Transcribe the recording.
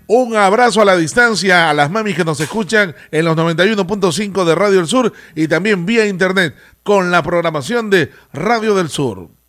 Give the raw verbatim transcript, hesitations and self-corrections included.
Un abrazo a la distancia a las mamis que nos escuchan en los noventa y uno punto cinco de Radio del Sur y también vía internet con la programación de Radio del Sur.